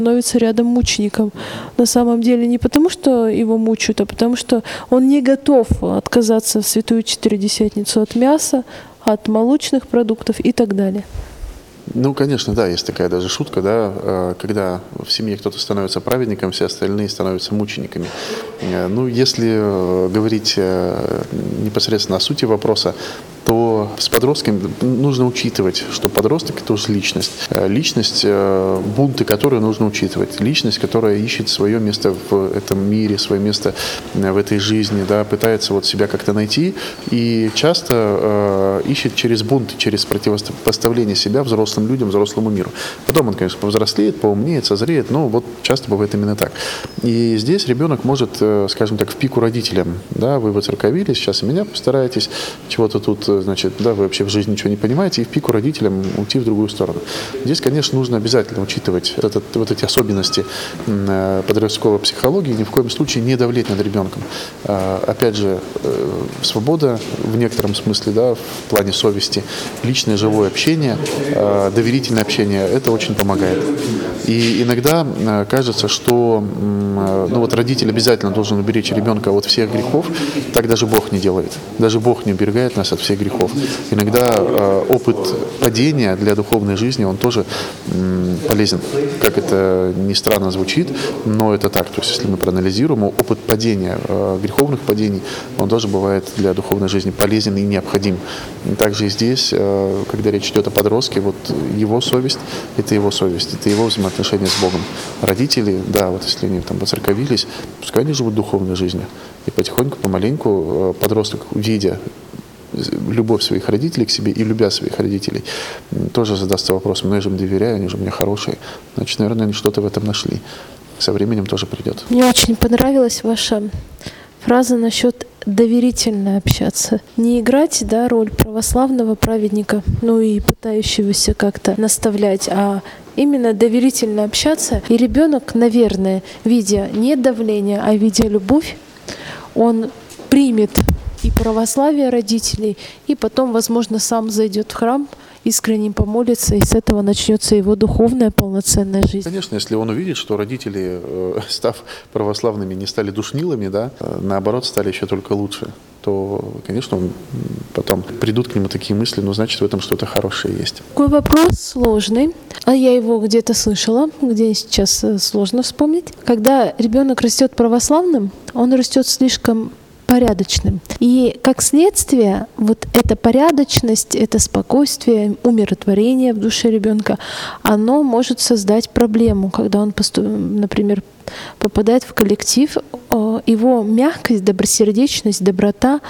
становится рядом мучеником. На самом деле не потому, что его мучают, а потому что он не готов отказаться в Святую Четыредесятницу от мяса, от молочных продуктов и так далее. Ну, конечно, да, есть такая даже шутка, да, когда в семье кто-то становится праведником, все остальные становятся мучениками. Ну, если говорить непосредственно о сути вопроса, то с подростками нужно учитывать, что подросток – это тоже личность. Личность, бунты которой нужно учитывать. Личность, которая ищет свое место в этом мире, свое место в этой жизни, да, пытается вот себя как-то найти и часто ищет через бунт, через противопоставление себя взрослым людям, взрослому миру. Потом он, конечно, повзрослеет, поумнеет, созреет, но вот часто бывает именно так. И здесь ребенок может, скажем так, в пику родителям. Да, вы воцерковились, сейчас и меня постараетесь, чего-то тут, значит, да, вы вообще в жизни ничего не понимаете, и в пику родителям уйти в другую сторону. Здесь, конечно, нужно обязательно учитывать вот эти особенности подростковой психологии, ни в коем случае не давлеть над ребенком. Опять же, свобода в некотором смысле, да, в плане совести, личное живое общение, доверительное общение, это очень помогает. И иногда кажется, что ну, вот родитель обязательно должен уберечь ребенка от всех грехов, так даже Бог не делает. Даже Бог не уберегает нас от всех грехов. Иногда опыт падения для духовной жизни, он тоже полезен. Как это ни странно звучит, но это так. То есть, если мы проанализируем, опыт падения, греховных падений, он тоже бывает для духовной жизни полезен и необходим. Также и здесь, когда речь идет о подростке, вот его совесть – это его совесть, это его взаимоотношения с Богом. Родители, да, вот если они там поцерковились, пускай они живут духовной жизнью. И потихоньку, помаленьку подросток, видя любовь своих родителей к себе и любя своих родителей, тоже задастся вопросом: ну я же им доверяю, они же у меня хорошие. Значит, наверное, они что-то в этом нашли. Со временем тоже придет. Мне очень понравилась ваша фраза насчет доверительно общаться. Не играть, да, роль православного праведника, ну и пытающегося как-то наставлять, а именно доверительно общаться. И ребенок, наверное, видя не давление, а видя любовь, он примет и православие родителей, и потом, возможно, сам зайдет в храм, искренне помолится, и с этого начнется его духовная полноценная жизнь. Конечно, если он увидит, что родители, став православными, не стали душнилами, да, наоборот, стали еще только лучше, то, конечно, потом придут к нему такие мысли, ну, значит, в этом что-то хорошее есть. Такой вопрос сложный, а я его где-то слышала, где сейчас сложно вспомнить. Когда ребенок растет православным, он растет слишком порядочным. И как следствие, вот эта порядочность, это спокойствие, умиротворение в душе ребенка, оно может создать проблему, когда он, например, попадает в коллектив, его мягкость, добросердечность, доброта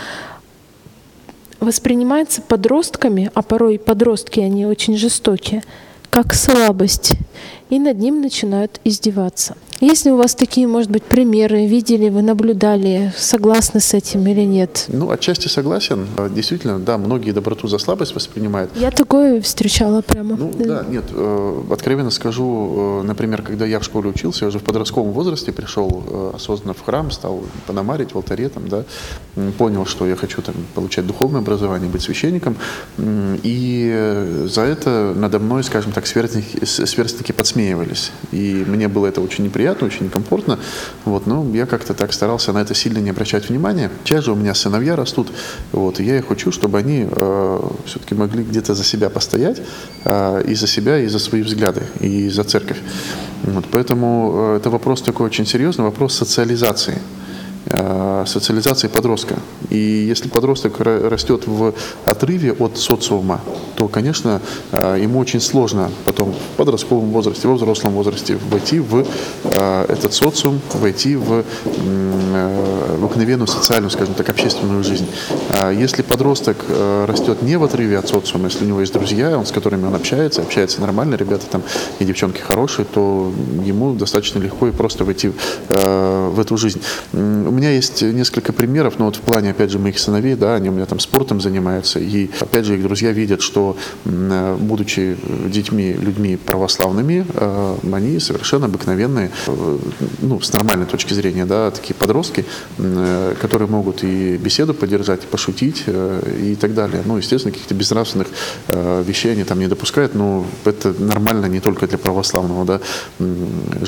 воспринимается подростками, а порой подростки, они очень жестокие, как слабость, и над ним начинают издеваться. Если у вас такие, может быть, примеры, видели, вы наблюдали, согласны с этим или нет? Ну, отчасти согласен. Действительно, да, многие доброту за слабость воспринимают. Я такое встречала прямо. Ну, да, нет, откровенно скажу, например, когда я в школе учился, я уже в подростковом возрасте пришел осознанно в храм, стал пономарить в алтаре, там, да, понял, что я хочу там получать духовное образование, быть священником, и за это надо мной, скажем так, сверстники подсмеивались, и мне было это очень неприятно, очень некомфортно, вот, но я как-то так старался на это сильно не обращать внимания. Сейчас же у меня сыновья растут, вот, и я их учу, чтобы они все-таки могли где-то за себя постоять, и за себя, и за свои взгляды, и за церковь. Вот, поэтому это вопрос такой очень серьезный, вопрос социализации подростка. И если подросток растет в отрыве от социума, то, конечно, ему очень сложно потом в подростковом возрасте, во взрослом возрасте войти в этот социум, войти в обыкновенную социальную, скажем так, общественную жизнь. Если подросток растет не в отрыве от социума, если у него есть друзья, с которыми он общается нормально, ребята там и девчонки хорошие, то ему достаточно легко и просто войти в эту жизнь. У меня есть несколько примеров, но вот в плане, опять же, моих сыновей, да, они у меня там спортом занимаются, и, опять же, их друзья видят, что, будучи детьми, людьми православными, они совершенно обыкновенные, ну, с нормальной точки зрения, да, такие подростки, которые могут и беседу поддержать, и пошутить, и так далее. Ну, естественно, каких-то безнравственных вещей они там не допускают, но это нормально не только для православного, да,